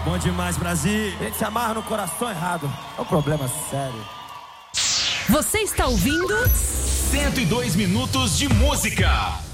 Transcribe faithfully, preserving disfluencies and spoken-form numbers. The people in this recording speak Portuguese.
Bom demais, Brasil. A gente se amarra no coração errado. É um problema sério. Você está ouvindo cento e dois minutos de música.